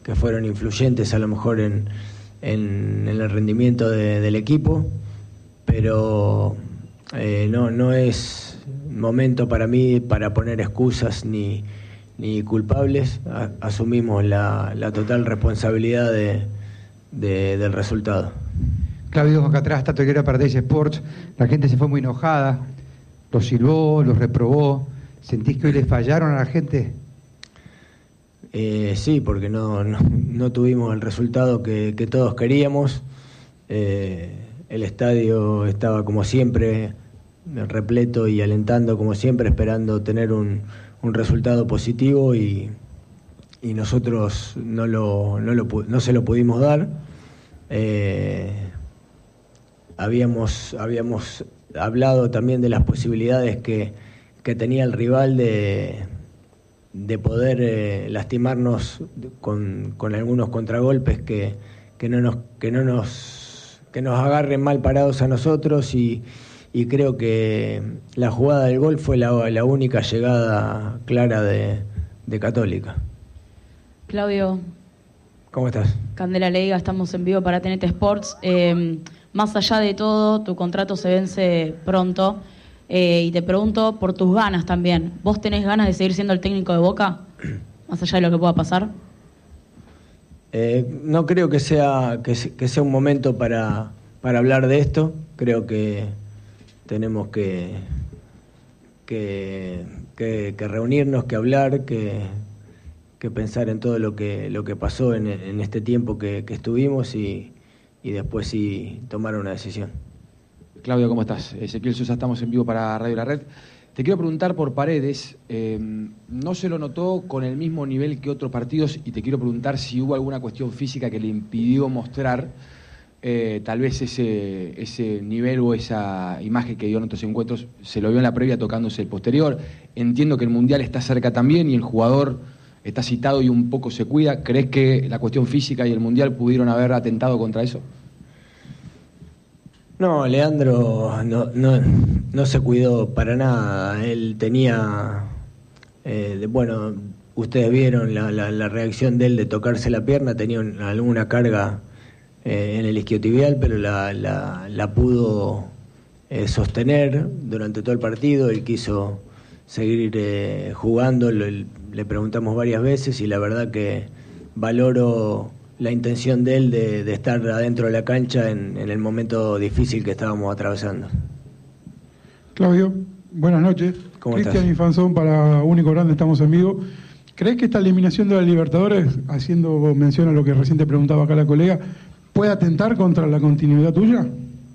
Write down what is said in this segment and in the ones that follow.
que fueron influyentes a lo mejor en el rendimiento del equipo, pero no es momento para mí para poner excusas ni culpables. Asumimos la total responsabilidad del resultado. Claudio, acá atrás, Tato Higuera para Teis Sports. La gente se fue muy enojada, los silbó, los reprobó. ¿Sentís que hoy les fallaron a la gente? Sí, porque no tuvimos el resultado que todos queríamos. El estadio estaba como siempre repleto y alentando como siempre, esperando tener un resultado positivo y nosotros no se lo pudimos dar. Habíamos hablado también de las posibilidades que tenía el rival de poder lastimarnos con algunos contragolpes que nos agarren mal parados a nosotros, y creo que la jugada del gol fue la única llegada clara de Católica. Claudio. ¿Cómo estás? Candela Leiga, estamos en vivo para TNT Sports. Más allá de todo, tu contrato se vence pronto. Y te pregunto por tus ganas también. ¿Vos tenés ganas de seguir siendo el técnico de Boca? Más allá de lo que pueda pasar. No creo que sea un momento para hablar de esto. Creo que tenemos que reunirnos, que hablar, que pensar en todo lo que pasó en este tiempo que estuvimos y después sí tomar una decisión. Claudio, ¿cómo estás? Ezequiel Sosa, estamos en vivo para Radio La Red. Te quiero preguntar por Paredes. No se lo notó con el mismo nivel que otros partidos, y te quiero preguntar si hubo alguna cuestión física que le impidió mostrar tal vez ese nivel o esa imagen que dio en otros encuentros. Se lo vio en la previa tocándose el posterior. Entiendo que el Mundial está cerca también y el jugador está citado y un poco se cuida. ¿Crees que la cuestión física y el Mundial pudieron haber atentado contra eso? No, Leandro no se cuidó para nada. Él tenía, ustedes vieron la reacción de él de tocarse la pierna, tenía alguna carga en el isquiotibial, pero la pudo sostener durante todo el partido. Él quiso seguir jugando, le preguntamos varias veces y la verdad que valoro la intención de él de estar adentro de la cancha en el momento difícil que estábamos atravesando. Claudio, buenas noches. ¿Cómo Cristian estás? y Fanzón para Único Grande, estamos en vivo. ¿Crees que esta eliminación de la Libertadores, haciendo mención a lo que recién te preguntaba acá la colega, puede atentar contra la continuidad tuya?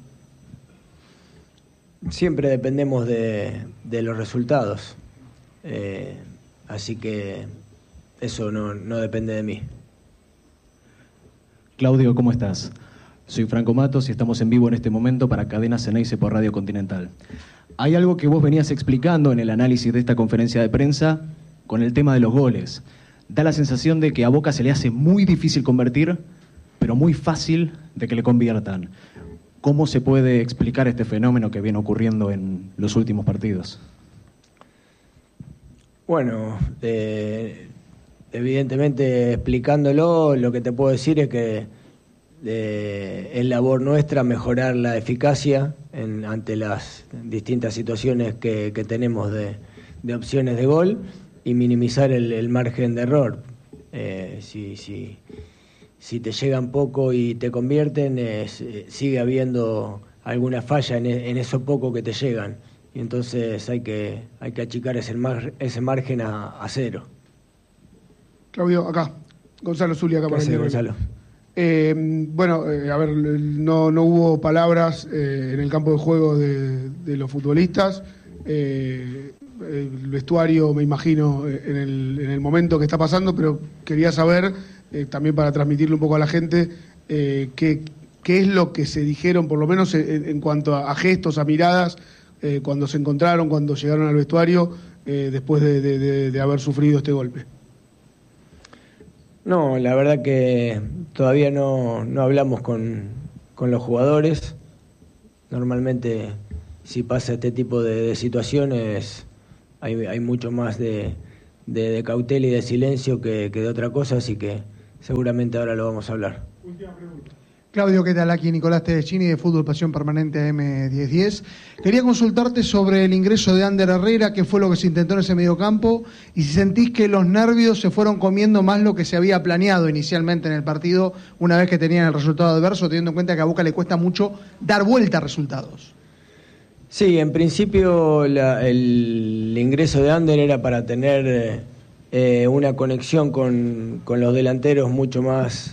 Siempre dependemos de los resultados, así que eso no depende de mí. Claudio, ¿cómo estás? Soy Franco Matos y estamos en vivo en este momento para Cadena Ceneice por Radio Continental. Hay algo que vos venías explicando en el análisis de esta conferencia de prensa con el tema de los goles. Da la sensación de que a Boca se le hace muy difícil convertir, pero muy fácil de que le conviertan. ¿Cómo se puede explicar este fenómeno que viene ocurriendo en los últimos partidos? Bueno, evidentemente explicándolo, lo que te puedo decir es que es labor nuestra mejorar la eficacia ante las distintas situaciones que tenemos de opciones de gol y minimizar el margen de error. Si te llegan poco y te convierten, sigue habiendo alguna falla en eso poco que te llegan, y entonces hay que achicar ese margen a cero. Claudio, acá. Gonzalo Zulia, acá para el Gonzalo. A ver, no hubo palabras en el campo de juego de los futbolistas. El vestuario, me imagino, en el momento que está pasando, pero quería saber, también para transmitirle un poco a la gente, qué es lo que se dijeron, por lo menos en cuanto a gestos, a miradas, cuando se encontraron, cuando llegaron al vestuario, después de haber sufrido este golpe. No, la verdad que todavía no hablamos con los jugadores. Normalmente, si pasa este tipo de situaciones, hay mucho más de cautela y de silencio que de otra cosa, así que seguramente ahora lo vamos a hablar. Claudio, ¿qué tal? Aquí Nicolás Tedeschini de Fútbol Pasión Permanente AM1010. Quería consultarte sobre el ingreso de Ander Herrera, qué fue lo que se intentó en ese mediocampo, y si sentís que los nervios se fueron comiendo más lo que se había planeado inicialmente en el partido, una vez que tenían el resultado adverso, teniendo en cuenta que a Boca le cuesta mucho dar vuelta a resultados. Sí, en principio el ingreso de Ander era para tener una conexión con los delanteros mucho más...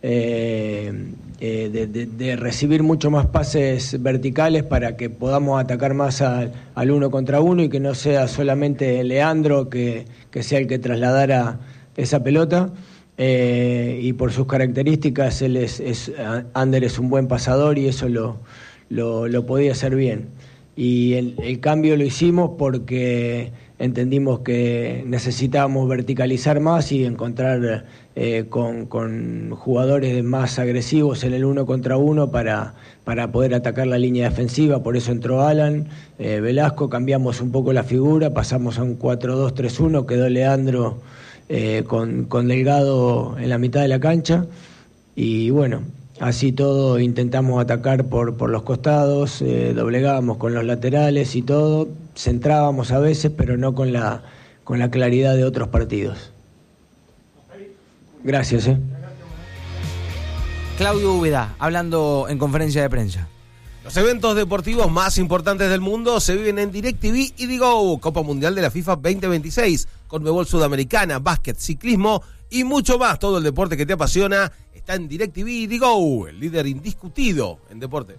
de recibir mucho más pases verticales para que podamos atacar más al uno contra uno y que no sea solamente Leandro que sea el que trasladara esa pelota. Y por sus características Ander es un buen pasador y eso lo podía hacer bien. Y el cambio lo hicimos porque entendimos que necesitábamos verticalizar más y encontrar con jugadores más agresivos en el uno contra uno para poder atacar la línea defensiva. Por eso entró Alan, Velasco, cambiamos un poco la figura, pasamos a un 4-2-3-1, quedó Leandro con Delgado en la mitad de la cancha y bueno, así todo intentamos atacar por los costados, doblegábamos con los laterales y todo, centrábamos a veces, pero no con la claridad de otros partidos. Gracias. Claudio Úbeda, hablando en conferencia de prensa. Los eventos deportivos más importantes del mundo se viven en DirecTV y Digo, Copa Mundial de la FIFA 2026, Conmebol Sudamericana, básquet, ciclismo y mucho más. Todo el deporte que te apasiona está en DirecTV y Digo, el líder indiscutido en deportes.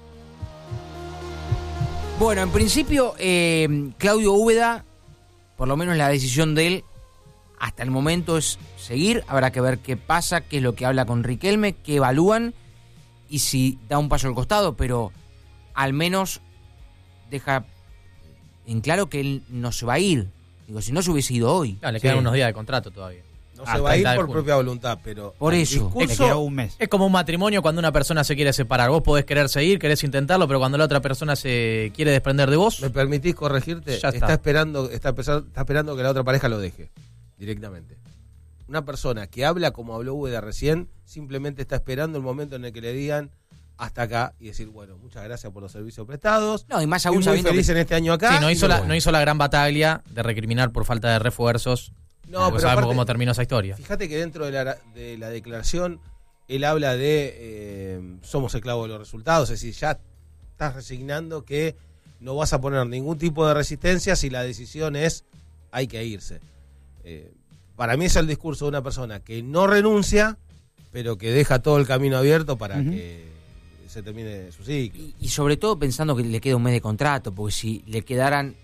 Bueno, en principio, Claudio Úbeda, por lo menos la decisión de él hasta el momento es seguir. Habrá que ver qué pasa, qué es lo que habla con Riquelme, qué evalúan y si da un paso al costado, pero al menos deja en claro que él no se va a ir. Digo, si no se hubiese ido hoy. No, le quedan unos días de contrato todavía. No se va a ir por propia voluntad, pero... Por eso. Le queda un mes. Es como un matrimonio cuando una persona se quiere separar. Vos podés querer seguir, querés intentarlo, pero cuando la otra persona se quiere desprender de vos... ¿Me permitís corregirte? Ya está esperando que la otra pareja lo deje directamente. Una persona que habla como habló Úbeda recién, simplemente está esperando el momento en el que le digan hasta acá y decir, bueno, muchas gracias por los servicios prestados. No, y más aún muy feliz en este año acá. Sí, no hizo la gran batalla de recriminar por falta de refuerzos. No, pero sabemos aparte, cómo terminó esa historia. Fíjate que dentro de la declaración él habla de somos esclavos de los resultados, es decir, ya estás resignando que no vas a poner ningún tipo de resistencia si la decisión es hay que irse. Para mí es el discurso de una persona que no renuncia, pero que deja todo el camino abierto para que se termine su ciclo. Y sobre todo pensando que le queda un mes de contrato, porque si le quedaran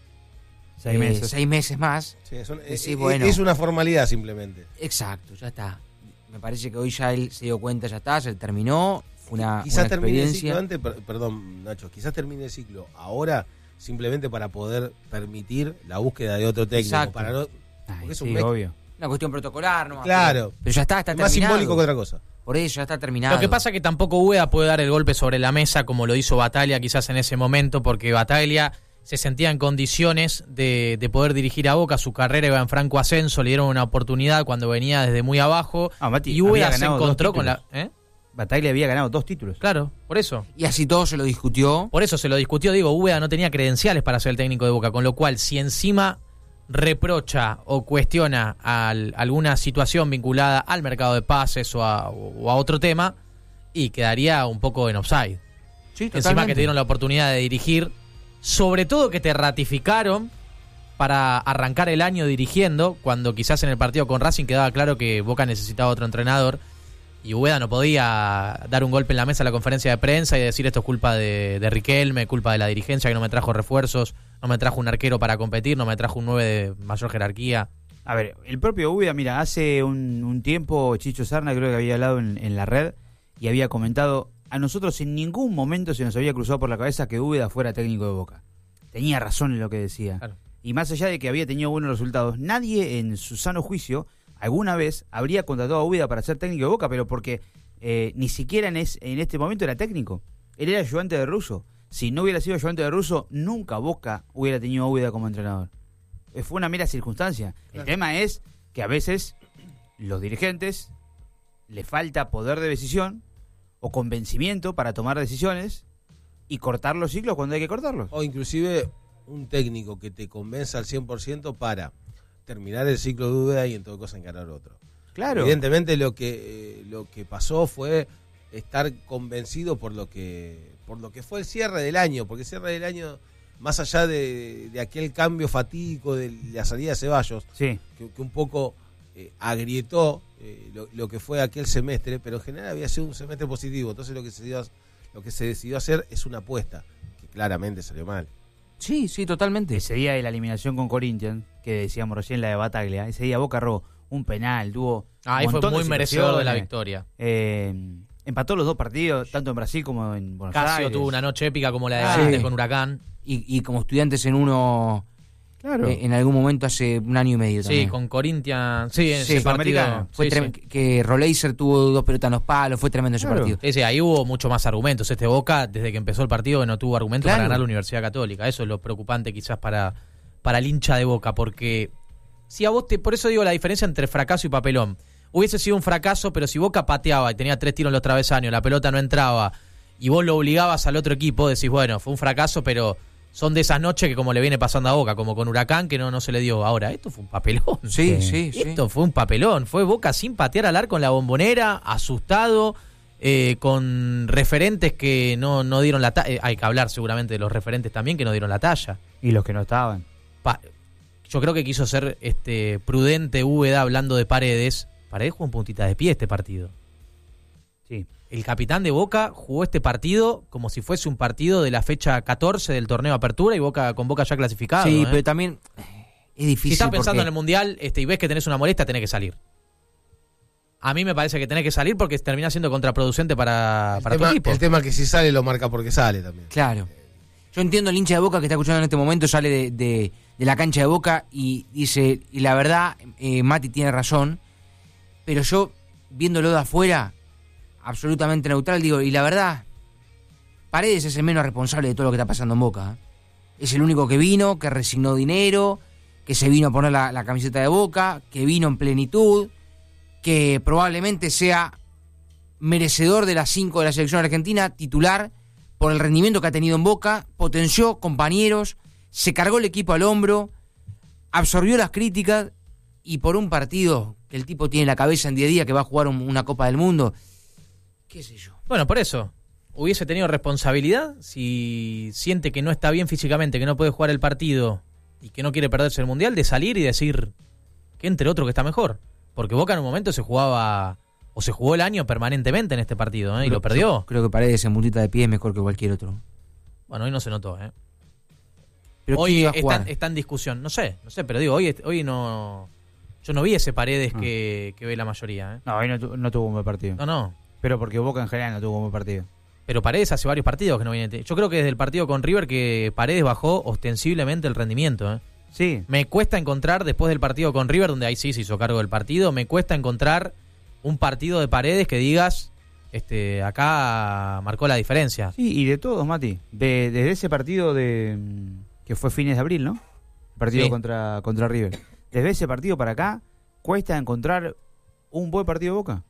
6 meses más, sí, bueno, es una formalidad simplemente. Exacto, ya está. Me parece que hoy ya él se dio cuenta, ya está, se terminó. Quizás termine el ciclo antes, perdón Nacho, quizás termine el ciclo ahora simplemente para poder permitir la búsqueda de otro técnico. Exacto. Para no, porque es un obvio. Una cuestión protocolar, ¿no? Claro. Pero ya está terminado. Más simbólico que otra cosa. Por eso ya está terminado. Lo que pasa es que tampoco Úbeda puede dar el golpe sobre la mesa como lo hizo Bataglia quizás en ese momento, porque Bataglia se sentía en condiciones de poder dirigir a Boca. Su carrera iba en franco ascenso, le dieron una oportunidad cuando venía desde muy abajo. Y Úbeda se encontró con la... Bataglia había ganado 2 títulos. Claro, por eso. Y así todo se lo discutió. Por eso se lo discutió. Digo, Úbeda no tenía credenciales para ser el técnico de Boca, con lo cual si encima reprocha o cuestiona alguna situación vinculada al mercado de pases o a otro tema, y quedaría un poco en offside. Sí, encima que te dieron la oportunidad de dirigir, sobre todo que te ratificaron para arrancar el año dirigiendo, cuando quizás en el partido con Racing quedaba claro que Boca necesitaba otro entrenador, y Úbeda no podía dar un golpe en la mesa a la conferencia de prensa y decir esto es culpa de Riquelme, culpa de la dirigencia que no me trajo refuerzos, no me trajo un arquero para competir, no me trajo un 9 de mayor jerarquía. A ver, el propio Úbeda, mira, hace un tiempo Chicho Sarna creo que había hablado en la red y había comentado, a nosotros en ningún momento se nos había cruzado por la cabeza que Úbeda fuera técnico de Boca. Tenía razón en lo que decía. Claro. Y más allá de que había tenido buenos resultados, nadie en su sano juicio alguna vez habría contratado a Úbeda para ser técnico de Boca, pero porque ni siquiera en este momento era técnico. Él era ayudante de Russo. Si no hubiera sido ayudante de Russo, nunca Boca hubiera tenido a Úbeda como entrenador. Fue una mera circunstancia. Claro. El tema es que a veces los dirigentes le falta poder de decisión o convencimiento para tomar decisiones y cortar los ciclos cuando hay que cortarlos. O inclusive un técnico que te convenza al 100% para terminar el ciclo de Úbeda y en todo caso encarar otro. Claro. Evidentemente lo que pasó fue estar convencido por lo que fue el cierre del año, porque el cierre del año, más allá de aquel cambio fatídico de la salida de Ceballos, sí, que un poco agrietó lo que fue aquel semestre, pero en general había sido un semestre positivo. Entonces lo que se decidió hacer es una apuesta, que claramente salió mal. Sí, totalmente. Ese día de la eliminación con Corinthians, que decíamos recién la de Bataglia, ese día Boca erró un penal, tuvo Ahí un fue montón muy de merecedor de la situaciones. victoria. Empató los dos partidos, tanto en Brasil como en Buenos Casio Aires. tuvo una noche épica como la de Sí. antes con Huracán. Y como Estudiantes en uno, Claro. en algún momento hace un año y medio también. Sí, con Corinthians. Sí, en Sí, ese partido. Sudamericana. Fue Sí, sí. que Roleiser tuvo 2 pelotas en los palos, fue tremendo ese Claro. partido. Sí, ahí hubo mucho más argumentos. Este Boca, desde que empezó el partido, que no tuvo argumentos Claro. para ganar la Universidad Católica. Eso es lo preocupante quizás para el hincha de Boca, porque si a vos por eso digo la diferencia entre fracaso y papelón. Hubiese sido un fracaso, pero si Boca pateaba y tenía 3 tiros en los travesaños, la pelota no entraba, y vos lo obligabas al otro equipo, decís, bueno, fue un fracaso, pero son de esas noches que como le viene pasando a Boca, como con Huracán, que no se le dio. Ahora, esto fue un papelón. Sí. Esto fue un papelón. Fue Boca sin patear al arco en la Bombonera, asustado, con referentes que no dieron la talla. Hay que hablar seguramente de los referentes también que no dieron la talla. Y los que no estaban. Yo creo que quiso ser prudente Úbeda hablando de Paredes. Paredes jugó en puntita de pie este partido. Sí. El capitán de Boca jugó este partido como si fuese un partido de la fecha 14 del torneo Apertura y con Boca ya clasificado. Sí, pero también es difícil. Si estás pensando porque en el Mundial y ves que tenés una molestia, tenés que salir. A mí me parece que tenés que salir porque termina siendo contraproducente para tu equipo. El tema es que si sale lo marca porque sale también. Claro. Yo entiendo el hincha de Boca que está escuchando en este momento, sale de la cancha de Boca y dice, y la verdad, Mati tiene razón, pero yo, viéndolo de afuera, absolutamente neutral, digo, y la verdad, Paredes es el menos responsable de todo lo que está pasando en Boca. Es el único que vino, que resignó dinero, que se vino a poner la camiseta de Boca, que vino en plenitud, que probablemente sea merecedor de las 5 de la selección argentina, titular, por el rendimiento que ha tenido en Boca, potenció compañeros, se cargó el equipo al hombro, absorbió las críticas y por un partido que el tipo tiene en la cabeza en 10 días que va a jugar una Copa del Mundo, qué sé yo. Bueno, por eso, hubiese tenido responsabilidad si siente que no está bien físicamente, que no puede jugar el partido y que no quiere perderse el Mundial, de salir y decir que entre otro que está mejor. Porque Boca en un momento se jugó el año permanentemente en este partido, y lo perdió. Creo que Paredes en puntita de pie es mejor que cualquier otro. Bueno, hoy no se notó, Pero hoy ¿quién iba a jugar? está en discusión. No sé, pero digo, hoy no. Yo no vi ese Paredes que ve la mayoría, No, hoy no tuvo un buen partido. No. Pero porque Boca en general no tuvo un buen partido. Pero Paredes hace varios partidos que no viene. Yo creo que desde el partido con River que Paredes bajó ostensiblemente el rendimiento, Sí. Me cuesta encontrar, después del partido con River, donde ahí sí se hizo cargo del partido, me cuesta encontrar un partido de Paredes que digas, acá marcó la diferencia. Sí, y de todos, Mati. Desde ese partido que fue fines de abril, ¿no? El partido Sí. contra River. Desde ese partido para acá, cuesta encontrar un buen partido de Boca.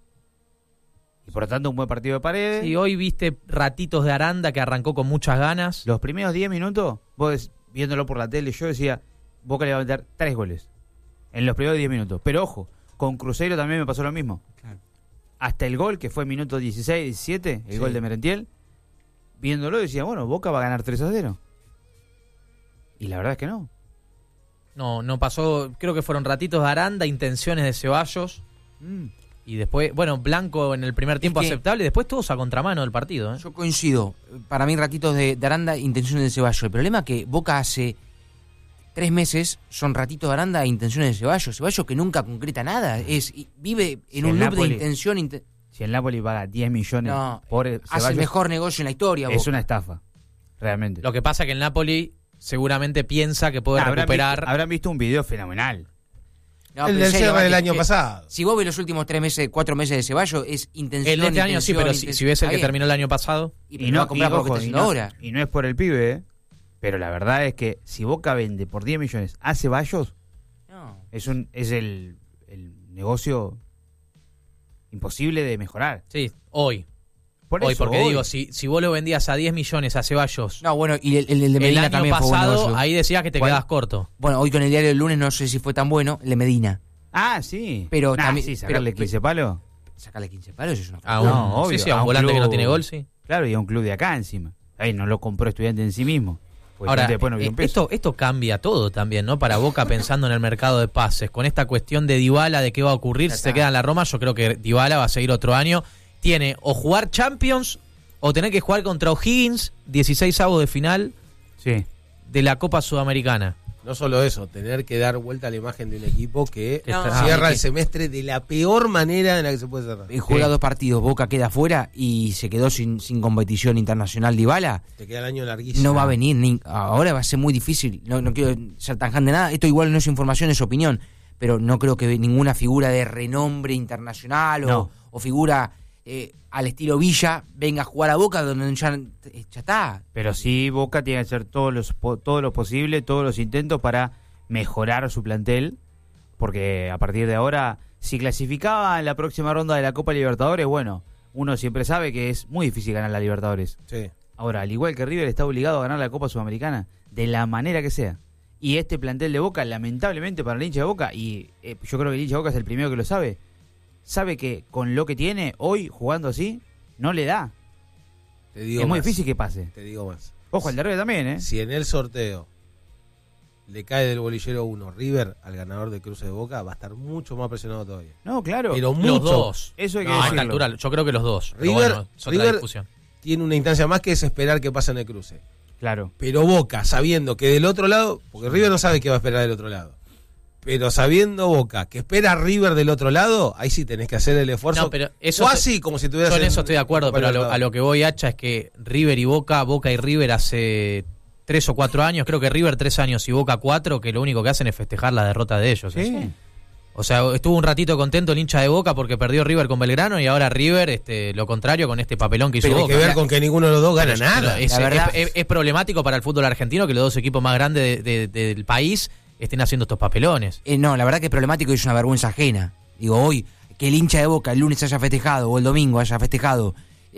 Y por lo tanto, un buen partido de Paredes. Y hoy viste ratitos de Aranda que arrancó con muchas ganas. Los primeros 10 minutos, vos viéndolo por la tele, yo decía, Boca le va a meter 3 goles. En los primeros 10 minutos. Pero ojo, con Cruzeiro también me pasó lo mismo. Claro. Hasta el gol, que fue minuto 16, 17, el Sí. gol de Merentiel, viéndolo decía, bueno, Boca va a ganar 3-0. Y la verdad es que no. No pasó, creo que fueron ratitos de Aranda, intenciones de Ceballos. Y después, bueno, Blanco en el primer tiempo que- aceptable, y después todos a contramano del partido. Yo coincido. Para mí, ratitos de Aranda, intenciones de Ceballos. El problema es que Boca hace 3 meses son ratitos de Aranda e intenciones de Ceballos. Ceballos que nunca concreta nada. Vive en Si un el loop Napoli- de intención. Si el Napoli paga 10 millones No, por hace Ceballos, el mejor negocio en la historia. es Boca. una estafa. Realmente. Lo que pasa es que el Napoli seguramente piensa que puede recuperar. Habrán visto un video fenomenal. No, El pero en del serio, cierre del Mati, año pasado. Si vos ves los últimos 3 meses, 4 meses de Ceballos, es intención. El de este año sí, pero si ves el que Está bien. terminó el año pasado. Y no va a comprar por lo que está haciendo ahora. Y no es por el pibe, pero la verdad es que si Boca vende por 10 millones a Ceballos, No. es el negocio imposible de mejorar. Sí, hoy. Por Hoy, eso, porque digo, si vos lo vendías a 10 millones a Ceballos No, bueno, y el de el Medina año también fue buen pasado, negocio. ahí decías que te ¿Cuál? quedabas corto. Bueno, hoy con el diario del lunes no sé si fue tan bueno, el de Medina. Ah, sí. Pero Nah, también- sí, sacarle pero- 15 palos. Sacarle 15 palos es una A un, No, obvio, sí, a a un un volante que no club- tiene gol, sí. Claro, y a un club de acá encima. Ahí no lo compró Estudiante en sí mismo. Porque Ahora, Estudiante después no vio un peso. esto cambia todo también, ¿no? Para Boca pensando en el mercado de pases. Con esta cuestión de Dybala, de qué va a ocurrir Ya si se está. queda en la Roma, yo creo que Dybala va a seguir otro año. Tiene o jugar Champions o tener que jugar contra O'Higgins, 16avos de final Sí. de la Copa Sudamericana. No solo eso, tener que dar vuelta a la imagen de un equipo que No, cierra que- el semestre de la peor manera en la que se puede cerrar. Juega 2 partidos, Boca queda fuera y se quedó sin competición internacional Dybala. Te queda el año larguísimo. No va a venir, ahora va a ser muy difícil. No quiero ser tajante de nada. Esto igual no es información, es opinión. Pero no creo que ninguna figura de renombre internacional No. o figura al estilo Villa venga a jugar a Boca donde ya está. Pero sí, Boca tiene que hacer todo lo posible, todos los intentos para mejorar su plantel, porque a partir de ahora, si clasificaba en la próxima ronda de la Copa Libertadores, bueno, uno siempre sabe que es muy difícil ganar la Libertadores. Sí. Ahora, al igual que River está obligado a ganar la Copa Sudamericana, de la manera que sea. Y este plantel de Boca, lamentablemente para el hincha de Boca, y yo creo que el hincha de Boca es el primero que lo sabe que con lo que tiene hoy, jugando así, no le da. Te digo Es muy más. difícil que pase. Te digo más. Ojo, el de River también, ¿eh? Si en el sorteo le cae del bolillero 1 River al ganador de Cruce de Boca, va a estar mucho más presionado todavía. No, claro. Pero Los mucho. dos. Eso hay que No, a esta decirlo. altura, yo creo que los dos. Pero River, bueno, es otra River discusión. tiene una instancia más que es esperar que pase en el cruce. Claro. Pero Boca, sabiendo que del otro lado, porque River no sabe qué va a esperar del otro lado, pero sabiendo Boca que espera a River del otro lado, ahí sí tenés que hacer el esfuerzo. No, pero eso o así, como si tuvieras. Yo en eso estoy de acuerdo, Copa pero a Libertadores. lo que voy, Hacha, es que River y Boca y River hace 3 o 4 años, creo que River 3 años y Boca 4, que lo único que hacen es festejar la derrota de ellos. Sí. O sea, estuvo un ratito contento el hincha de Boca porque perdió River con Belgrano y ahora River, lo contrario con este papelón que hizo Pero hay Boca. que ver con que ninguno de los dos gana Pero nada. Es, La verdad- es problemático para el fútbol argentino que los dos equipos más grandes del país estén haciendo estos papelones. No, la verdad que es problemático y es una vergüenza ajena. Digo, hoy, que el hincha de Boca el lunes haya festejado o el domingo haya festejado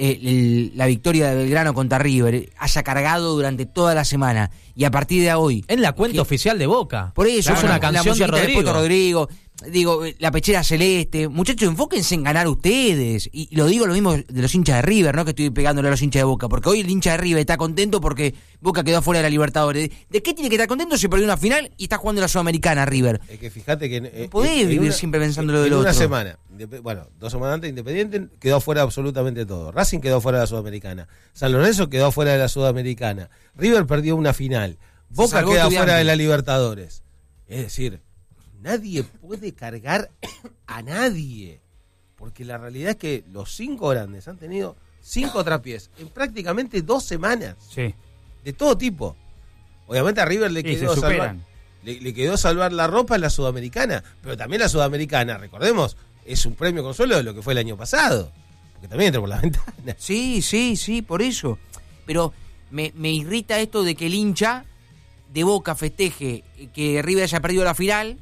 la victoria de Belgrano contra River, haya cargado durante toda la semana y a partir de hoy... En la cuenta que- oficial de Boca. Por eso, es una la canción de musiquita del Rodrigo. Poto Rodrigo. Digo, la pechera celeste. Muchachos, enfóquense en ganar ustedes. Y lo digo lo mismo de los hinchas de River, no que estoy pegándole a los hinchas de Boca. Porque hoy el hincha de River está contento porque Boca quedó fuera de la Libertadores. ¿De qué tiene que estar contento si perdió una final y está jugando la Sudamericana River? Es que fíjate que. No podés vivir siempre pensando lo del en otro. una semana, bueno, 2 semanas antes, Independiente quedó fuera de absolutamente todo. Racing quedó fuera de la Sudamericana. San Lorenzo quedó fuera de la Sudamericana. River perdió una final. Boca salvó queda Estudiantes. fuera de la Libertadores. Es decir, nadie puede cargar a nadie. Porque la realidad es que los 5 grandes han tenido 5 trapiés en prácticamente 2 semanas. Sí. De todo tipo. Obviamente a River le Sí, quedó se salvar, superan. le quedó salvar la ropa en la Sudamericana. Pero también la Sudamericana, recordemos, es un premio consuelo de lo que fue el año pasado. Porque también entró por la ventana. Sí, por eso. Pero me irrita esto de que el hincha de Boca festeje que River haya perdido la final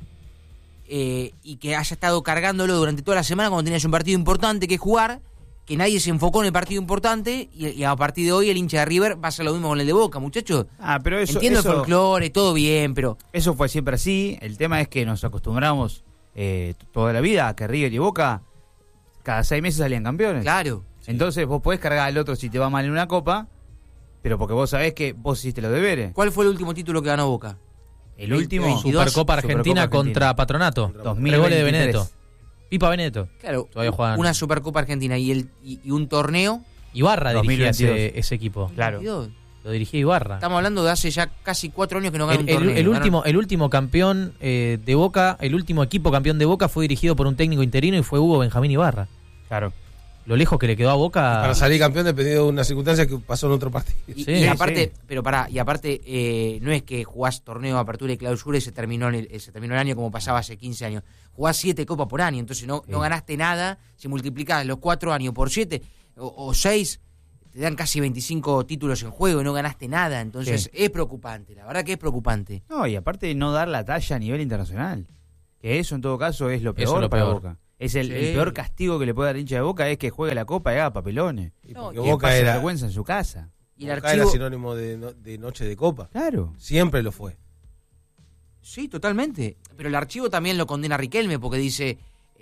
y que haya estado cargándolo durante toda la semana cuando tenías un partido importante que jugar, que nadie se enfocó en el partido importante y a partir de hoy el hincha de River va a hacer lo mismo con el de Boca, muchachos. Pero eso, Entiendo eso, el folclore, todo bien, pero... eso fue siempre así. El tema es que nos acostumbramos toda la vida a que River y Boca cada 6 meses salían campeones. Claro. Entonces vos podés cargar al otro si te va mal en una copa, pero porque vos sabés que vos hiciste los deberes. ¿Cuál fue el último título que ganó Boca? El último, 22, Supercopa Argentina contra Patronato. 3 goles de Benedetto. Pipa Benedetto. Claro, Todavía juegan. una Supercopa Argentina y un torneo. Ibarra dirigía 2022. ese equipo. Claro. 22. Lo dirigía Ibarra. Estamos hablando de hace ya casi 4 años que no gana un torneo. El último campeón de Boca, el último equipo campeón de Boca fue dirigido por un técnico interino y fue Hugo Benjamín Ibarra. Claro. Lo lejos que le quedó a Boca. Para salir campeón dependiendo de una circunstancia que pasó en otro partido. Y aparte, pero pará, y aparte no es que jugás torneo, apertura y clausura y se terminó el año como pasaba hace 15 años. Jugás 7 copas por año, entonces no ganaste nada. Si multiplicás los 4 años por 7 o 6, te dan casi 25 títulos en juego y no ganaste nada. Entonces es preocupante, la verdad que es preocupante. No, y aparte no dar la talla a nivel internacional. Que eso en todo caso es lo peor, Eso es lo para peor. Boca. Es el peor castigo que le puede dar hincha de Boca es que juegue la Copa y haga papelones. Porque y Boca era vergüenza en su casa. Y Boca era sinónimo de noche de Copa. Claro. Siempre lo fue. Sí, totalmente. Pero el archivo también lo condena a Riquelme porque dice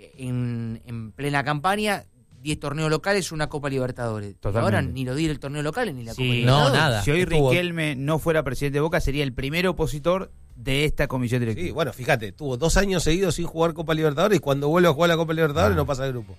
en plena campaña 10 torneos locales, una Copa Libertadores. Totalmente. Ahora ni lo di el torneo local ni la Copa Sí, Libertadores. No, nada. Si hoy Riquelme no fuera presidente de Boca, sería el primer opositor de esta comisión directiva. Sí, bueno, fíjate, tuvo 2 años seguidos sin jugar Copa Libertadores y cuando vuelve a jugar la Copa Libertadores no pasa de grupo.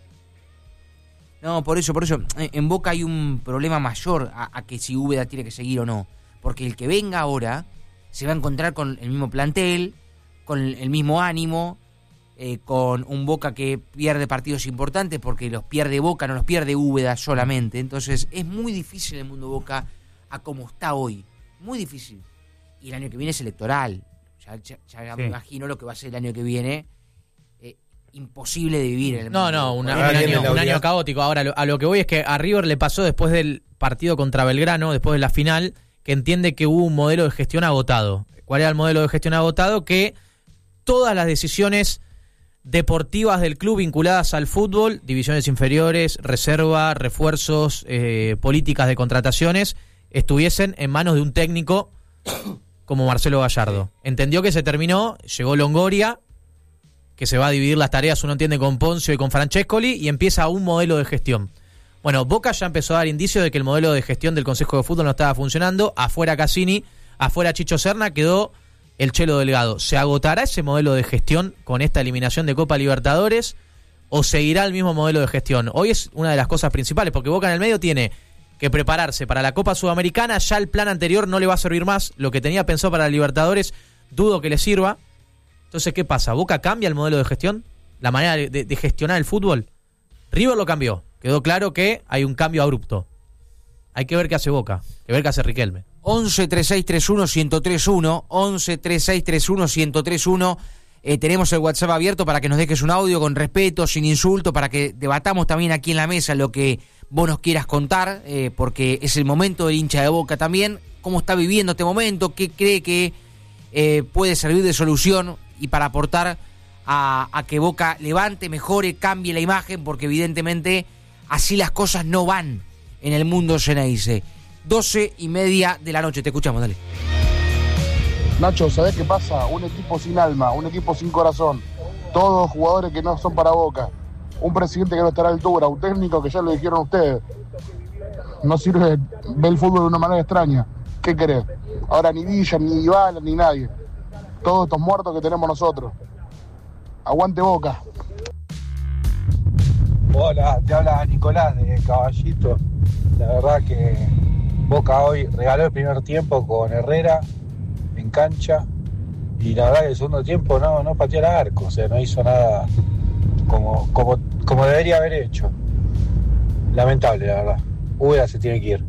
No, por eso. En Boca hay un problema mayor a que si Úbeda tiene que seguir o no. Porque el que venga ahora se va a encontrar con el mismo plantel, con el mismo ánimo, con un Boca que pierde partidos importantes porque los pierde Boca, no los pierde Úbeda solamente. Entonces es muy difícil el mundo Boca a como está hoy. Muy difícil. Y el año que viene es electoral. Ya me imagino lo que va a ser el año que viene. Imposible de vivir en el mundo. Un año caótico. Ahora, a lo que voy es que a River le pasó después del partido contra Belgrano, después de la final, que entiende que hubo un modelo de gestión agotado. ¿Cuál era el modelo de gestión agotado? Que todas las decisiones deportivas del club vinculadas al fútbol, divisiones inferiores, reserva, refuerzos, políticas de contrataciones, estuviesen en manos de un técnico como Marcelo Gallardo. Entendió que se terminó, llegó Longoria, que se va a dividir las tareas, uno entiende, con Poncio y con Francescoli, y empieza un modelo de gestión. Bueno, Boca ya empezó a dar indicios de que el modelo de gestión del Consejo de Fútbol no estaba funcionando. Afuera Cassini, afuera Chicho Serna, quedó el Chelo Delgado. ¿Se agotará ese modelo de gestión con esta eliminación de Copa Libertadores o seguirá el mismo modelo de gestión? Hoy es una de las cosas principales, porque Boca en el medio tiene que prepararse para la Copa Sudamericana. Ya el plan anterior no le va a servir más. Lo que tenía pensado para la Libertadores, dudo que le sirva. Entonces, ¿qué pasa? ¿Boca cambia el modelo de gestión? ¿La manera de gestionar el fútbol? River lo cambió. Quedó claro que hay un cambio abrupto. Hay que ver qué hace Boca, hay que ver qué hace Riquelme. 11-3631-1031, 11-3631-1031. Tenemos el WhatsApp abierto para que nos dejes un audio con respeto, sin insulto, para que debatamos también aquí en la mesa lo que vos nos quieras contar, porque es el momento del hincha de Boca también. ¿Cómo está viviendo este momento? ¿Qué cree que puede servir de solución y para aportar a que Boca levante, mejore, cambie la imagen? Porque evidentemente así las cosas no van en el mundo Xeneize. 12:30 de la noche, te escuchamos, dale. Nacho, ¿sabés qué pasa? Un equipo sin alma, un equipo sin corazón, todos jugadores que no son para Boca, un presidente que no estará a la altura, un técnico que ya lo dijeron ustedes, no sirve, ve el fútbol de una manera extraña. ¿Qué querés? Ahora ni Villa, ni Dybala, ni nadie, todos estos muertos que tenemos nosotros. Aguante Boca. Hola, te habla Nicolás de Caballito. La verdad que Boca hoy regaló el primer tiempo con Herrera en cancha y la verdad que el segundo tiempo no pateó el arco, o sea, no hizo nada como debería haber hecho. Lamentable, la verdad. Úbeda se tiene que ir.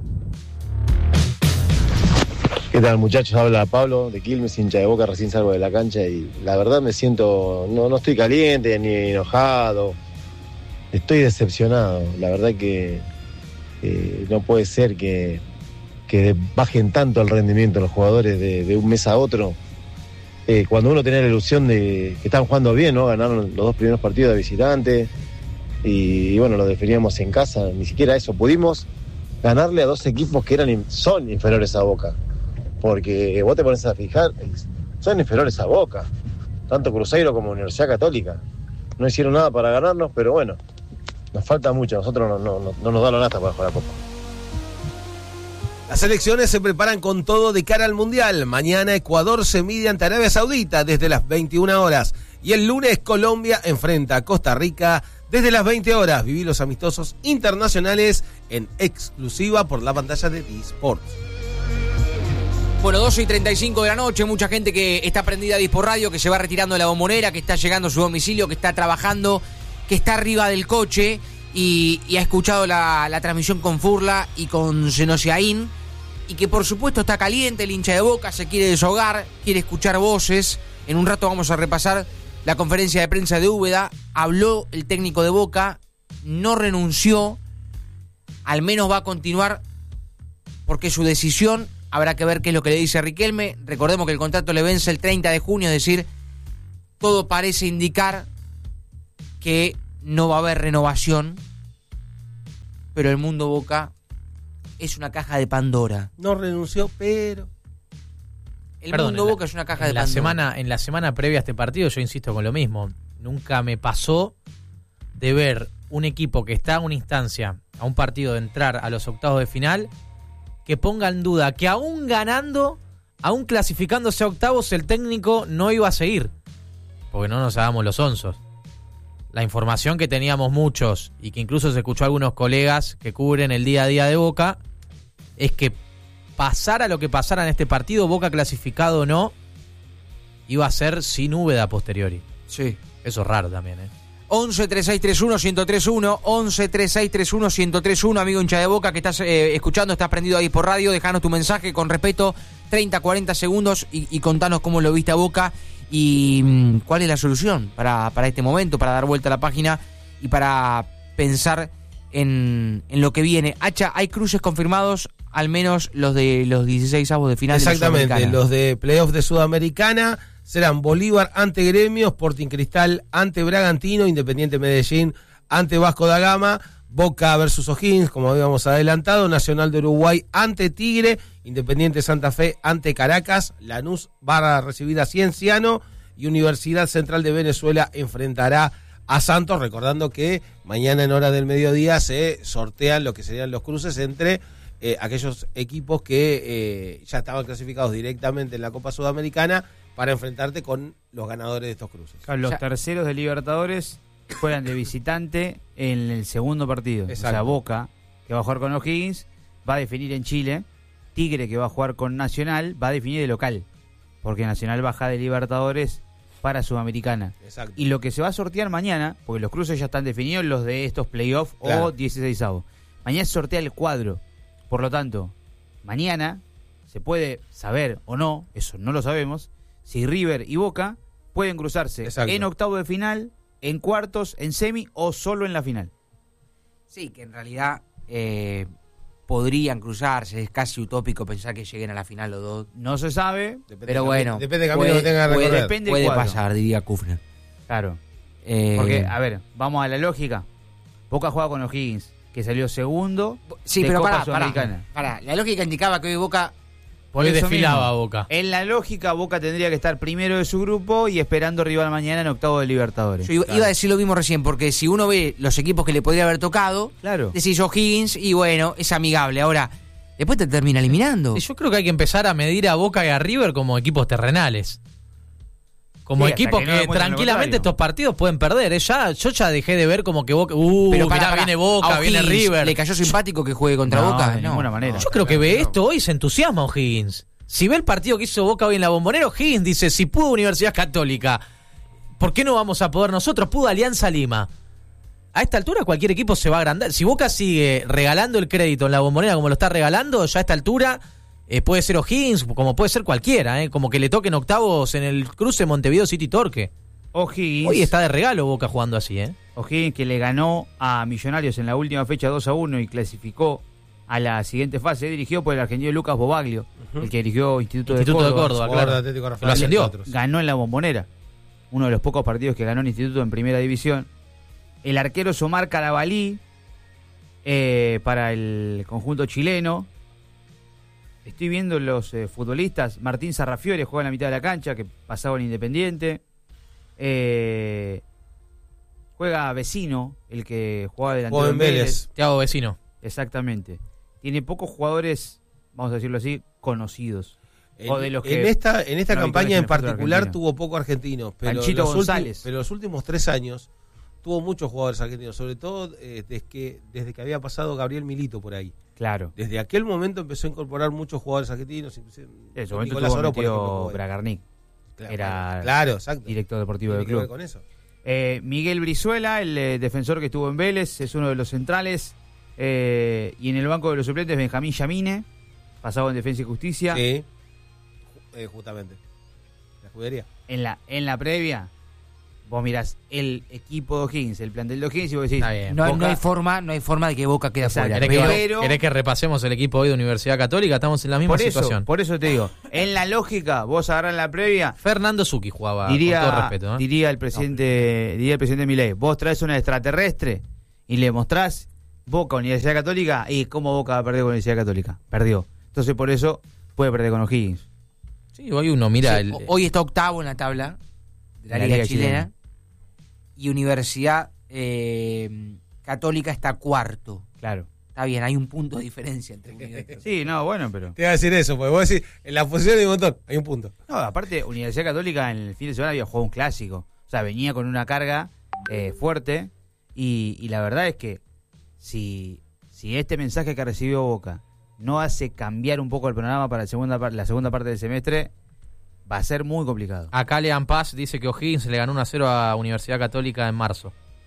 ¿Qué tal, muchachos? Habla Pablo de Quilmes, hincha de Boca, recién salgo de la cancha y la verdad me siento, no estoy caliente ni enojado, estoy decepcionado. La verdad que no puede ser que bajen tanto el rendimiento de los jugadores de un mes a otro. Cuando uno tenía la ilusión de que estaban jugando bien, ¿no? Ganaron los 2 primeros partidos de visitante y bueno, lo definíamos en casa, ni siquiera eso. Pudimos ganarle a 2 equipos que son inferiores a Boca. Porque vos te pones a fijar, son inferiores a Boca, tanto Cruzeiro como Universidad Católica. No hicieron nada para ganarnos, pero bueno, nos falta mucho, nosotros no nos da la nata para jugar la Copa. Las selecciones se preparan con todo de cara al Mundial. Mañana Ecuador se mide ante Arabia Saudita desde las 21 horas. Y el lunes Colombia enfrenta a Costa Rica desde las 20 horas. Viví los amistosos internacionales en exclusiva por la pantalla de D-Sports. Bueno, 12:35 de la noche, mucha gente que está prendida a Dispo Radio, que se va retirando de la bombonera, que está llegando a su domicilio, que está trabajando, que está arriba del coche y ha escuchado la transmisión con Furla y con Senosiaín, y que por supuesto está caliente el hincha de Boca, se quiere deshogar, quiere escuchar voces. En un rato vamos a repasar la conferencia de prensa de Úbeda. Habló el técnico de Boca, no renunció, al menos va a continuar porque su decisión. Habrá que ver qué es lo que le dice a Riquelme. Recordemos que el contrato le vence el 30 de junio, es decir, todo parece indicar que no va a haber renovación, pero el mundo Boca es una caja de Pandora. No renunció, pero... Mundo Boca es una caja de Pandora. En la semana previa a este partido yo insisto con lo mismo. Nunca me pasó de ver un equipo que está en una instancia, a un partido de entrar a los octavos de final, que ponga en duda que aún ganando, aún clasificándose a octavos, el técnico no iba a seguir. Porque no nos hagamos los onzos. La información que teníamos muchos, y que incluso se escuchó a algunos colegas que cubren el día a día de Boca, es que pasara lo que pasara en este partido, Boca clasificado o no, iba a ser sin Úbeda a posteriori. Sí. Eso es raro también, 11-3631-1031, 11-3631-1031, amigo hincha de Boca que estás escuchando, estás prendido ahí por radio, dejanos tu mensaje con respeto, 30-40 segundos y contanos cómo lo viste a Boca y cuál es la solución para este momento, para dar vuelta a la página y para pensar en lo que viene. Hacha, hay cruces confirmados, al menos los de los 16avos de final. Exactamente, de los de playoff de Sudamericana serán Bolívar ante Gremio, Sporting Cristal ante Bragantino, Independiente Medellín ante Vasco da Gama, Boca versus O'Higgins, como habíamos adelantado, Nacional de Uruguay ante Tigre, Independiente Santa Fe ante Caracas, Lanús va a recibir a Cienciano y Universidad Central de Venezuela enfrentará a Santos, recordando que mañana en hora del mediodía se sortean lo que serían los cruces entre aquellos equipos que ya estaban clasificados directamente en la Copa Sudamericana para enfrentarte con los ganadores de estos cruces. Claro, los terceros de Libertadores juegan de visitante en el segundo partido. Exacto. O sea, Boca, que va a jugar con O'Higgins, va a definir en Chile. Tigre, que va a jugar con Nacional, va a definir de local. Porque Nacional baja de Libertadores para Sudamericana. Exacto. Y lo que se va a sortear mañana, porque los cruces ya están definidos, los de estos playoffs Claro. o 16avos. Mañana se sortea el cuadro. Por lo tanto, mañana se puede saber o no, eso no lo sabemos, si River y Boca pueden cruzarse Exacto. en octavo de final, en cuartos, en semi o solo en la final. Sí, que en realidad podrían cruzarse, es casi utópico pensar que lleguen a la final los dos. No se sabe, pero bueno, depende del camino que tenga que recorrer. depende puede del cuadro. pasar, diría Kufner. Claro. Porque, a ver, vamos a la lógica. Boca juega con O'Higgins, que salió segundo Sí, de pero Copa pará. Sudamericana. La lógica indicaba que hoy Boca... Por ahí Eso desfilaba mismo. Boca. En la lógica, Boca tendría que estar primero de su grupo y esperando rival mañana en octavo de Libertadores. Yo iba a decir lo mismo recién, porque si uno ve los equipos que le podría haber tocado, Claro. decís O'Higgins y bueno, es amigable. Ahora, después te termina eliminando. Y yo creo que hay que empezar a medir a Boca y a River como equipos terrenales. Como Sí, hasta equipos que no que demuestren lo tranquilamente contrario. estos partidos pueden perder. Yo ya dejé de ver como que Boca... Pero pará, mirá, viene Boca, ¿a viene O'Higgins River. ¿Le cayó simpático que juegue contra No, Boca? de ninguna manera. Yo creo que ve esto hoy y se entusiasma O'Higgins. Si ve el partido que hizo Boca hoy en la Bombonera, O'Higgins dice, si pudo Universidad Católica, ¿por qué no vamos a poder nosotros? Pudo Alianza Lima. A esta altura cualquier equipo se va a agrandar. Si Boca sigue regalando el crédito en la Bombonera como lo está regalando, ya a esta altura puede ser O'Higgins, como puede ser cualquiera, como que le toquen octavos en el cruce Montevideo City Torque. O'Higgins. Hoy está de regalo Boca jugando así, O'Higgins, que le ganó a Millonarios en la última fecha 2-1 y clasificó a la siguiente fase, dirigido por el argentino Lucas Bobaglio, el que dirigió Instituto de Córdoba, Jugador de Atlético Rafael Lo ascendió. y otros. ganó en la Bombonera, uno de los pocos partidos que ganó el Instituto en primera división. El arquero es Omar Carabalí, para el conjunto chileno. Estoy viendo los futbolistas. Martín Sarrafiore juega en la mitad de la cancha, que pasaba en Independiente. Juega Vecino, el que jugaba delantero en Vélez. Thiago Vecino. Exactamente. Tiene pocos jugadores, vamos a decirlo así, conocidos. O de los que en esta no campaña en habituales el fútbol particular argentino. tuvo pocos argentinos, pero Panchito González. pero los últimos 3 años tuvo muchos jugadores argentinos, sobre todo desde que había pasado Gabriel Milito por ahí. Claro. Desde aquel momento empezó a incorporar muchos jugadores argentinos. En su momento Nicolás tuvo Oro, por metido ejemplo, jugó. Bragarnik. Era Claro, exacto. director deportivo del Tiene que ver club. con eso. Miguel Brizuela, el defensor que estuvo en Vélez, es uno de los centrales. Y en el banco de los suplentes, Benjamín Yamine, pasado en Defensa y Justicia. Sí, justamente. La juguería. En la previa, vos mirás el equipo de O'Higgins, el plantel de O'Higgins y vos decís, Está bien. No hay forma de que Boca quede Exacto. afuera. ¿Querés que repasemos el equipo hoy de Universidad Católica? Estamos en la misma situación. Por eso te digo, en la lógica, vos agarrás la previa. Fernando Zucchi jugaba, con todo respeto, ¿no? Diría el presidente Milei, vos traes una extraterrestre y le mostrás Boca Universidad Católica, y cómo Boca va a perder con Universidad Católica. Perdió. Entonces por eso puede perder con O'Higgins. Sí, hoy uno mira. Sí, hoy está octavo en la tabla de la Liga Chilena. Y Universidad Católica está cuarto. Claro. Está bien, hay un punto de diferencia entre uno y otro. Sí, no, bueno, pero... Te iba a decir eso, porque vos decís, en la posición hay un montón, hay un punto. No, aparte, Universidad Católica en el fin de semana había jugado un clásico. O sea, venía con una carga fuerte. Y la verdad es que si este mensaje que recibió Boca no hace cambiar un poco el panorama para la segunda parte del semestre, va a ser muy complicado. Acá Lean Paz dice que O'Higgins le ganó 1-0 a Universidad Católica en marzo.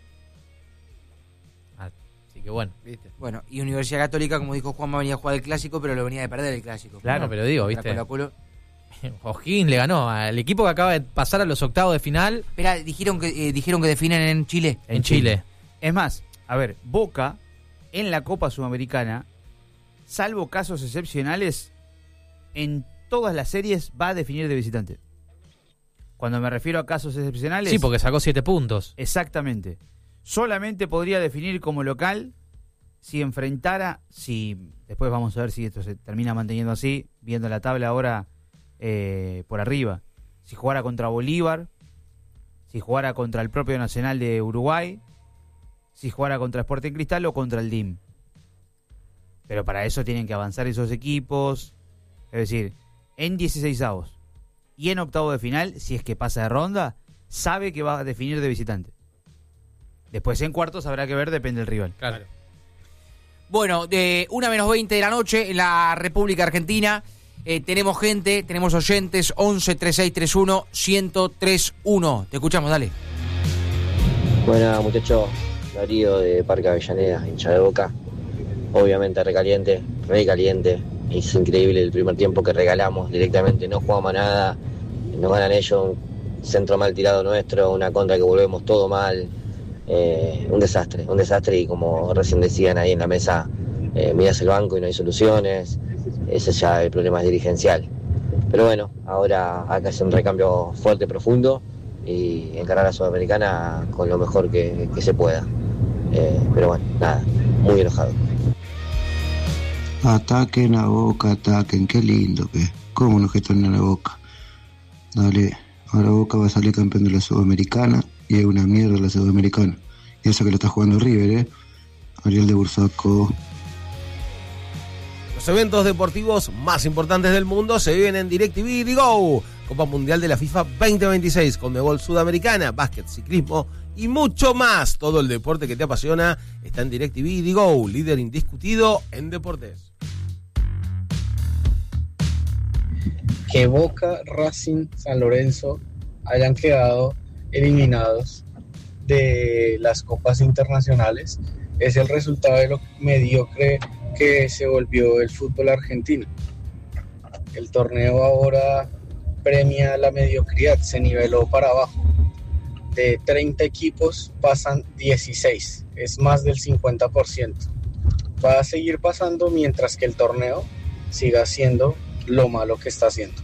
Así que bueno. ¿Viste? Bueno, y Universidad Católica, como dijo Juanma, venía a jugar el clásico, pero lo venía de perder el clásico. Claro, pero digo, ¿viste? Colo. O'Higgins le ganó al equipo que acaba de pasar a los octavos de final. Espera, dijeron que definen en Chile. En Chile. Es más, a ver, Boca en la Copa Sudamericana, salvo casos excepcionales, en todas las series va a definir de visitante. Cuando me refiero a casos excepcionales... Sí, porque sacó 7 puntos. Exactamente. Solamente podría definir como local si enfrentara... Después vamos a ver si esto se termina manteniendo así, viendo la tabla ahora por arriba. Si jugara contra Bolívar, si jugara contra el propio Nacional de Uruguay, si jugara contra Sporting Cristal o contra el DIM. Pero para eso tienen que avanzar esos equipos. Es decir, en 16avos y en octavo de final, si es que pasa de ronda, sabe que va a definir de visitante. Después en cuartos habrá que ver, depende del rival. Claro. Bueno, de 1:20 de la noche en la República Argentina, tenemos gente, tenemos oyentes, 11 3631 1031. Te escuchamos, dale. Buenas, muchachos. Darío de Parque Avellaneda, hincha de Boca. Obviamente recaliente. Es increíble el primer tiempo que regalamos directamente, no jugamos a nada, nos ganan ellos, un centro mal tirado nuestro, una contra que volvemos todo mal, un desastre y como recién decían ahí en la mesa, mirás el banco y no hay soluciones, ese ya el problema es dirigencial. Pero bueno, ahora hay que hacer un recambio fuerte, profundo y encarar a la Sudamericana con lo mejor que se pueda. Pero bueno, nada, muy enojado. Ataquen a Boca, ataquen, qué lindo que es. ¿Cómo no gestan a la Boca? Dale, ahora Boca va a salir campeón de la Sudamericana y es una mierda la Sudamericana. Y eso que lo está jugando River, Ariel de Bursaco. Los eventos deportivos más importantes del mundo se viven en DirecTV Digo. Copa Mundial de la FIFA 2026, Conmebol Sudamericana, básquet, ciclismo y mucho más. Todo el deporte que te apasiona está en DirecTV Digo, líder indiscutido en deportes. Que Boca, Racing, San Lorenzo hayan quedado eliminados de las copas internacionales es el resultado de lo mediocre que se volvió el fútbol argentino. El torneo ahora premia la mediocridad, se niveló para abajo. De 30 equipos pasan 16, es más del 50%. Va a seguir pasando mientras que el torneo siga siendo lo malo que está haciendo.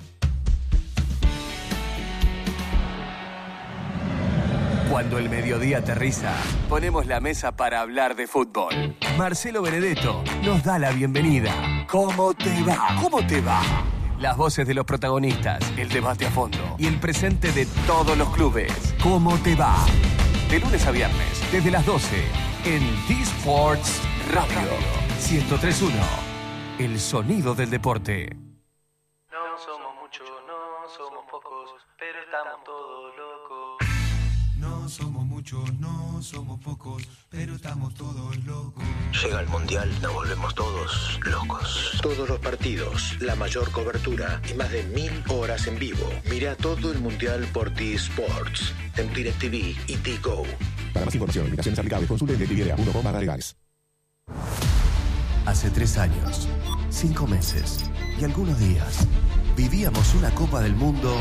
Cuando el mediodía aterriza, ponemos la mesa para hablar de fútbol. Marcelo Benedetto nos da la bienvenida. ¿Cómo te va? ¿Cómo te va? Las voces de los protagonistas, el debate a fondo y el presente de todos los clubes. ¿Cómo te va? De lunes a viernes, desde las 12, en D-Sports Radio 103.1. El sonido del deporte. No somos muchos, no somos pocos, pero estamos todos locos. No somos muchos, no somos pocos, pero estamos todos locos. Llega el Mundial, nos volvemos todos locos. Todos los partidos, la mayor cobertura y más de 1000 horas en vivo. Mira todo el Mundial por D-Sports, en DirecTV y Digo. Para más información, limitaciones aplicables, consulte en DirecTV.com/legales. Hace 3 años, 5 meses y algunos días, vivíamos una Copa del Mundo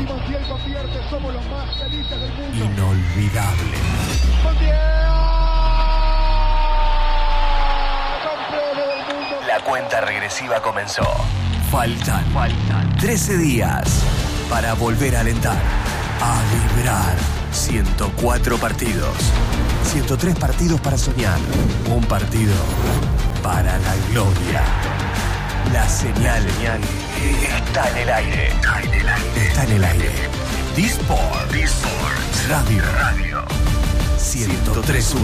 inolvidable. La cuenta regresiva comenzó. Faltan 13 días para volver a alentar, a vibrar. 104 partidos, 103 partidos para soñar, un partido para la gloria. La señal está en el aire. Está en el aire. D-Sports Radio 103.1.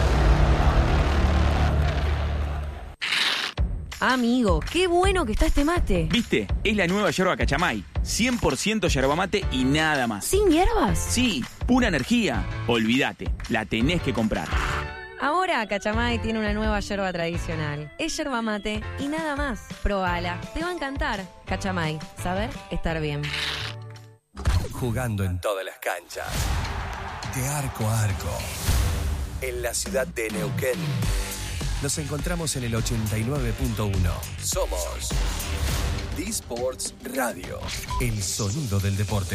Amigo, qué bueno que está este mate. ¿Viste? Es la nueva yerba Cachamay. 100% yerba mate y nada más. ¿Sin hierbas? Sí, pura energía. Olvídate, la tenés que comprar. Ahora Cachamay tiene una nueva yerba tradicional. Es yerba mate y nada más. Probala, te va a encantar. Cachamay, saber estar bien. Jugando en todas las canchas, de arco a arco, en la ciudad de Neuquén. Nos encontramos en el 89.1. Somos D-Sports Radio, el sonido del deporte.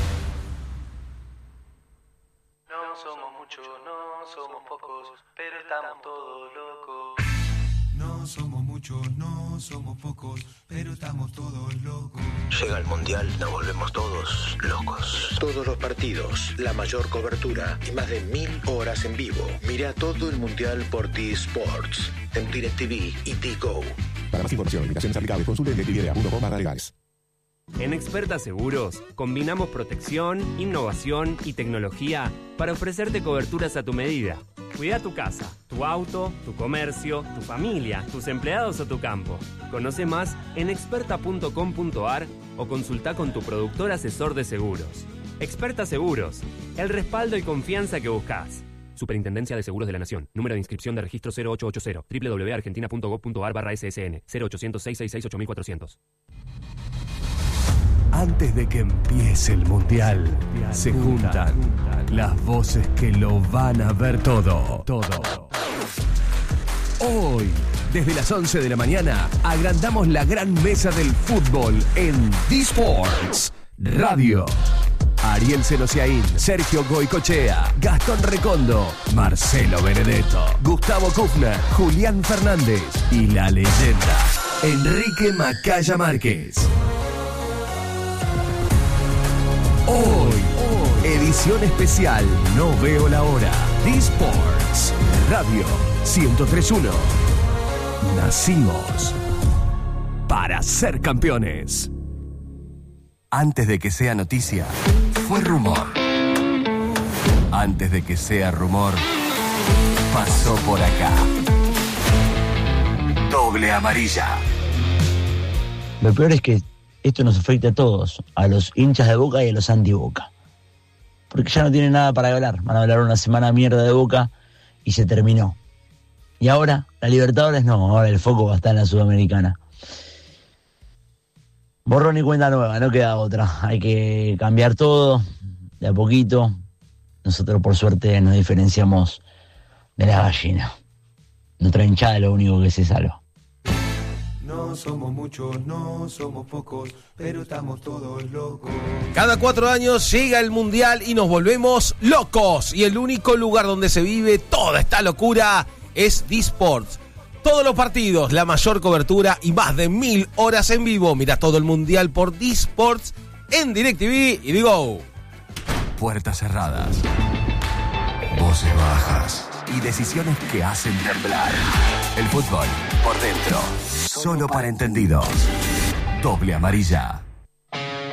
No somos muchos, no somos pocos, pero estamos todos locos. No somos muchos, no somos pocos, pero estamos todos locos. Llega el Mundial, nos volvemos todos locos. Todos los partidos, la mayor cobertura y más de 1000 horas en vivo. Mira todo el Mundial por D-Sports, en DirecTV y D-Go. Para más información y limitaciones aplicables, consulte DirecTV.com/legales. En Experta Seguros combinamos protección, innovación y tecnología para ofrecerte coberturas a tu medida. Cuida tu casa, tu auto, tu comercio, tu familia, tus empleados o tu campo. Conoce más en experta.com.ar o consulta con tu productor asesor de seguros. Experta Seguros, el respaldo y confianza que buscas. Superintendencia de Seguros de la Nación. Número de inscripción de registro 0880. www.argentina.gov.ar/SSN. 0800-666-8400. Antes de que empiece el Mundial, se juntan las voces que lo van a ver todo. Hoy, desde las 11 de la mañana, agrandamos la gran mesa del fútbol en D-Sports Radio. Ariel Senosiaín, Sergio Goicochea, Gastón Recondo, Marcelo Benedetto, Gustavo Kufner, Julián Fernández y la leyenda Enrique Macaya Márquez. Hoy, edición especial, no veo la hora. D-Sports Radio 103.1. Nacimos para ser campeones. Antes de que sea noticia, fue rumor. Antes de que sea rumor, pasó por acá. Doble amarilla. Lo peor es que esto nos afecta a todos, a los hinchas de Boca y a los anti-Boca. Porque ya no tienen nada para hablar. Van a hablar una semana mierda de Boca y se terminó. Y ahora, la Libertadores no, ahora el foco va a estar en la Sudamericana. Borrón y cuenta nueva, no queda otra. Hay que cambiar todo, de a poquito. Nosotros por suerte nos diferenciamos de la gallina. Nuestra hinchada es lo único que se salva. No somos muchos, no somos pocos, pero estamos todos locos. Cada 4 años llega el Mundial y nos volvemos locos. Y el único lugar donde se vive toda esta locura es D-Sports. Todos los partidos, la mayor cobertura y más de 1000 horas en vivo. Mira todo el Mundial por D-Sports en DirecTV y D-Go. Puertas cerradas, voces bajas y decisiones que hacen temblar. El fútbol por dentro, solo para entendidos. Doble amarilla.